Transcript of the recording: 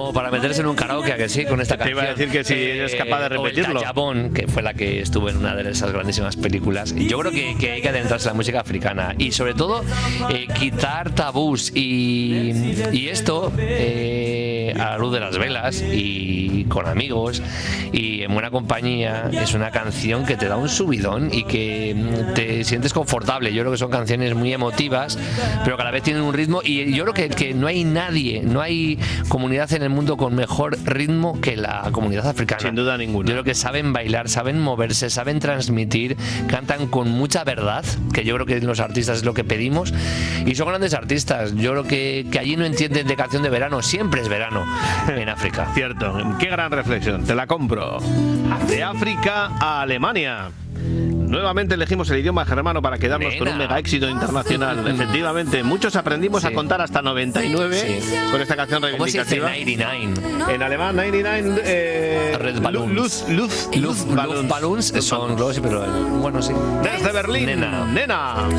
como para meterse en un karaoke, ¿a que sí? Con esta Te canción. iba a decir que si eres capaz de repetirlo. O el Dajabón, que fue la que estuvo en una de esas grandísimas películas. Y yo creo que hay que adentrarse en la música africana. Y sobre todo, quitar tabús. Y esto, a la luz de las velas y con amigos y en buena compañía, es una canción que te da un subidón y que te sientes confortable. Yo creo que son canciones muy emotivas, pero que a la vez tienen un ritmo, y yo creo que no hay nadie, no hay comunidad en el mundo con mejor ritmo que la comunidad africana. Sin duda ninguna. Yo creo que saben bailar, saben moverse, saben transmitir, cantan con mucha verdad, que yo creo que los artistas es lo que pedimos, y son grandes artistas. Yo creo que allí no entienden de canción de verano, siempre es verano en África. Cierto, qué gran reflexión, te la compro. De África a Alemania. Nuevamente elegimos el idioma germano para quedarnos con un mega éxito internacional. Efectivamente, muchos aprendimos a contar hasta 99 con esta canción reivindicativa. ¿Cómo se dice 99? En alemán, 99. Red Balloons. Luftballons Balloons son globos, pero bueno, sí. Desde Berlín, Nena.